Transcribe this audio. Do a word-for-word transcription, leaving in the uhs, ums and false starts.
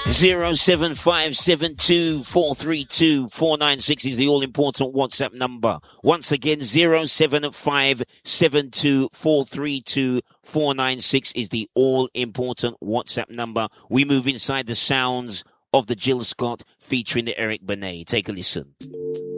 zero seven five seven two four three two four nine six is the all-important WhatsApp number. Once again, zero seven five seven two four three two four nine six is the all-important WhatsApp number. We move inside the sounds of the Jill Scott featuring the Eric Benet. Take a listen.